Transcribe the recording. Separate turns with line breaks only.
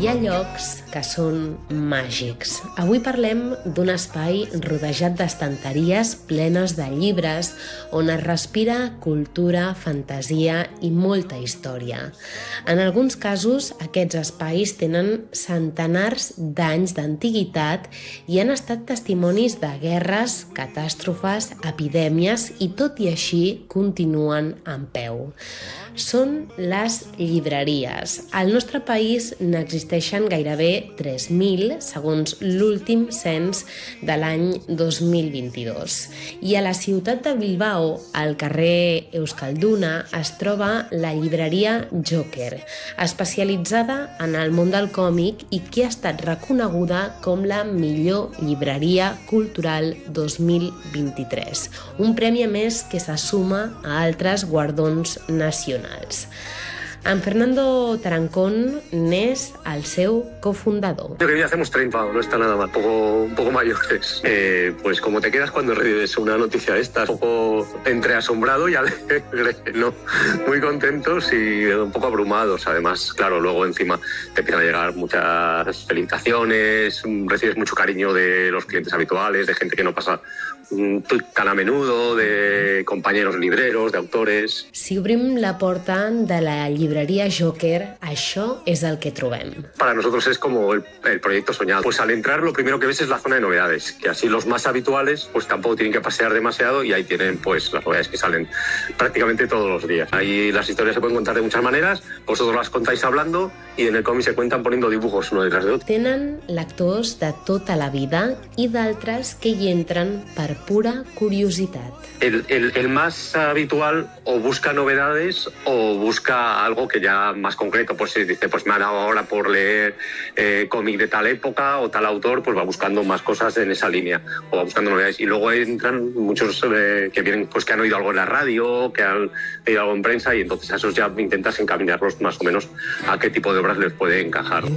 hi ha llocs que són màgics. Avui parlem d'un espai rodejat d'estanteries plenes de llibres on es respira cultura, fantasia i molta història. En alguns casos, aquests espais tenen centenars d'anys d'antiguitat i han estat testimonis de guerres, catàstrofes, epidèmies i tot i així continuen en peu. Són les llibreries. Al nostre país n'existeixen gairebé 3.000, segons l'últim cens de l'any 2022. I a la ciutat de Bilbao, al carrer Euskalduna, es troba la llibreria Joker, especialitzada en el món del còmic i que ha estat reconeguda com la millor llibreria cultural 2023. Un premi a més que se suma a altres guardons nacionals. En Fernando Tarancón n'és el seu cofundador.
Yo creo que ya hacemos 30, no está nada mal, un poco mayores. Pues como te quedas cuando recibes una noticia de estas, un poco entre asombrado y alegre, ¿no? Muy contentos y un poco abrumados. Además, claro, luego encima te empiezan a llegar muchas felicitaciones, recibes mucho cariño de los clientes habituales, de gente que no pasa tan a menudo, de compañeros libreros, de autores.
Si obrim la porta de la llibreria Joker, això és el que trobem.
Para nosotros es como el proyecto soñado. Pues al entrar lo primero que ves es la zona de novedades, que así los más habituales pues tampoco tienen que pasear demasiado y ahí tienen pues las novedades que salen prácticamente todos los días. Ahí las historias se pueden contar de muchas maneras, vosotros las contáis hablando y en el cómic se cuentan poniendo dibujos uno detrás de otro.
Tenen lectors de tota la vida i d'altres que hi entren per pura curiositat.
El más habitual o busca novedades o busca algo que ya más concreto, pues si dice, pues me ha dado ahora por leer cómic de tal época o tal autor, pues va buscando más cosas en esa línea o va buscando novedades. Y luego entran muchos que vienen, pues que han oído algo en la radio, que han leído algo en prensa y entonces a esos ya intentas encaminarlos más o menos a qué tipo de obras les puede encajar.